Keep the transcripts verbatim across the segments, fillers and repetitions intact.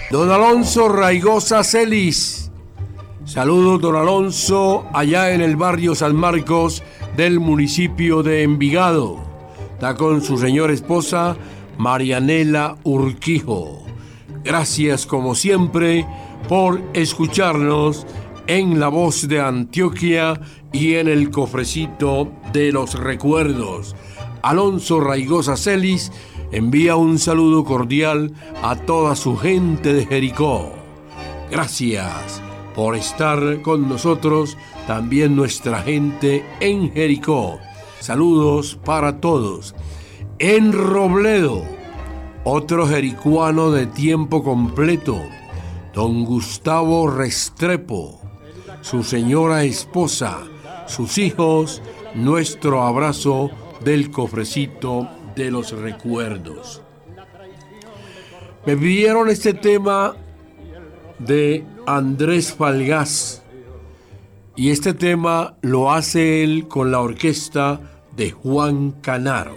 Don Alonso Raigosa Celis. Saludos, don Alonso, allá en el barrio San Marcos del municipio de Envigado. Está con su señora esposa, Marianela Urquijo. Gracias, como siempre, por escucharnos en La Voz de Antioquia y en el Cofrecito de los Recuerdos. Alonso Raigosa Celis envía un saludo cordial a toda su gente de Jericó. Gracias por estar con nosotros, también nuestra gente en Jericó. Saludos para todos. En Robledo, otro jericuano de tiempo completo, don Gustavo Restrepo, su señora esposa, sus hijos, nuestro abrazo del Cofrecito de los Recuerdos. Me pidieron este tema de Andrés Falgás, y este tema lo hace él con la orquesta de Juan Canaro.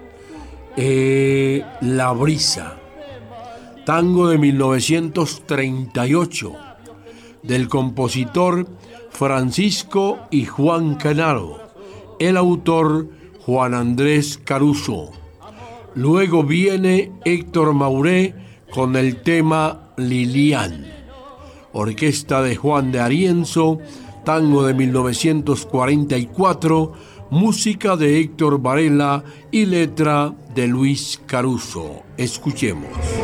Eh, La Brisa, tango de mil novecientos treinta y ocho, del compositor Francisco y Juan Canaro, el autor Juan Andrés Caruso. Luego viene Héctor Mauré con el tema Lilian, orquesta de Juan de Arienzo, tango de mil novecientos cuarenta y cuatro, música de Héctor Varela y letra de Luis Caruso. Escuchemos.